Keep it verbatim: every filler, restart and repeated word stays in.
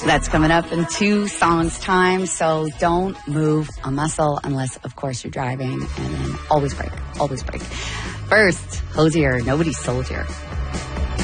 That's coming up in two songs' time, so don't move a muscle unless, of course, you're driving. And then always brake, always brake. First, Hosier, Nobody's Soldier.